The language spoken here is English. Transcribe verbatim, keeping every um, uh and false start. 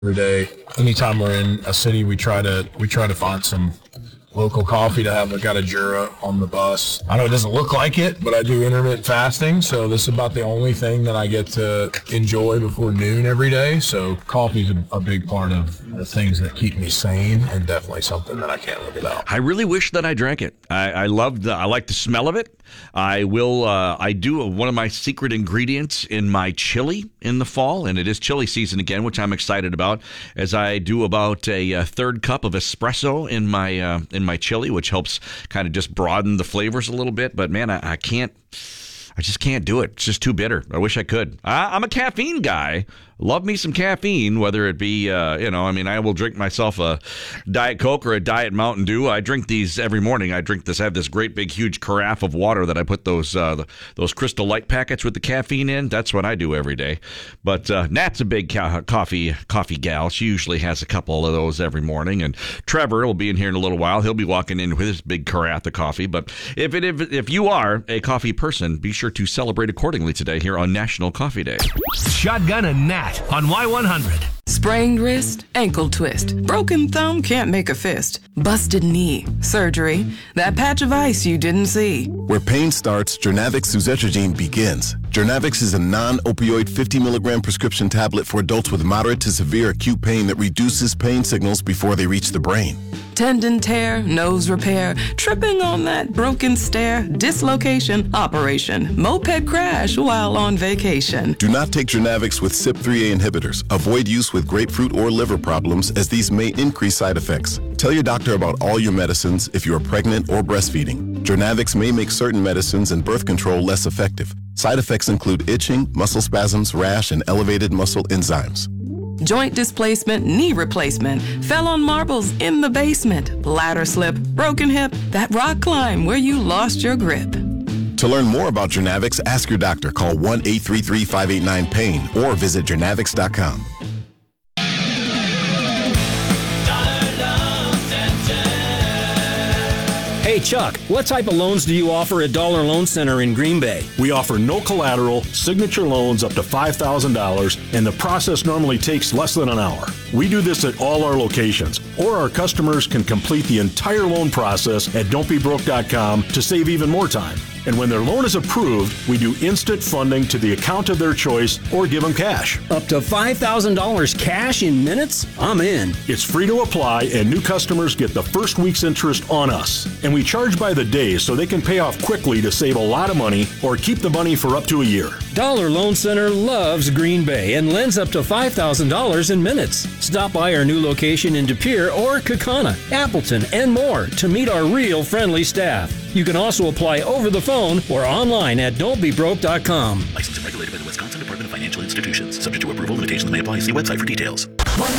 every day. Anytime we're in a city, we try to we try to find some local coffee to have. I got a Jura on the bus. I know it doesn't look like it, but I do intermittent fasting, so this is about the only thing that I get to enjoy before noon every day. So coffee is a, a big part of the things that keep me sane, and definitely something that I can't live without. I really wish that I drank it. I, I love the, I like the smell of it. I will. Uh, I do one of my secret ingredients in my chili in the fall, and it is chili season again, which I'm excited about. As I do about a, a third cup of espresso in my uh, in my chili, which helps kind of just broaden the flavors a little bit. But man, I, I can't. I just can't do it. It's just too bitter. I wish I could. I, I'm a caffeine guy. Love me some caffeine, whether it be, uh, you know, I mean, I will drink myself a Diet Coke or a Diet Mountain Dew. I drink these every morning. I drink this. I have this great big huge carafe of water that I put those uh, the, those Crystal Light packets with the caffeine in. That's what I do every day. But uh, Nat's a big ca- coffee coffee gal. She usually has a couple of those every morning. And Trevor will be in here in a little while. He'll be walking in with his big carafe of coffee. But if it, if if you are a coffee person, be sure to celebrate accordingly today here on National Coffee Day. Shotgun and Nat on Y one hundred. Sprained wrist, ankle twist, broken thumb, can't make a fist, busted knee, surgery, that patch of ice you didn't see. Where pain starts, Jernavix suzetrigine begins. Jernavix is a non-opioid fifty milligram prescription tablet for adults with moderate to severe acute pain that reduces pain signals before they reach the brain. Tendon tear, nose repair, tripping on that broken stair, dislocation, operation, moped crash while on vacation. Do not take Jernavix with C Y P three A inhibitors. Avoid use with grapefruit or liver problems, as these may increase side effects. Tell your doctor about all your medicines if you are pregnant or breastfeeding. Jernavix may make certain medicines and birth control less effective. Side effects include itching, muscle spasms, rash, and elevated muscle enzymes. Joint displacement, knee replacement, fell on marbles in the basement, ladder slip, broken hip, that rock climb where you lost your grip. To learn more about Jernavix, ask your doctor. Call one eight three three, five eight nine, pain or visit jernavix dot com. Hey, Chuck, what type of loans do you offer at Dollar Loan Center in Green Bay? We offer no collateral, signature loans up to five thousand dollars, and the process normally takes less than an hour. We do this at all our locations, or our customers can complete the entire loan process at don't be broke dot com to save even more time. And when their loan is approved, we do instant funding to the account of their choice or give them cash. Up to five thousand dollars cash in minutes? I'm in. It's free to apply, and new customers get the first week's interest on us. And we charge by the day so they can pay off quickly to save a lot of money or keep the money for up to a year. Dollar Loan Center loves Green Bay and lends up to five thousand dollars in minutes. Stop by our new location in De Pere or Kaukauna, Appleton, and more to meet our real friendly staff. You can also apply over the phone or online at don't be broke dot com. Licensed and regulated by the Wisconsin Department of Financial Institutions. Subject to approval, limitations may apply. See website for details.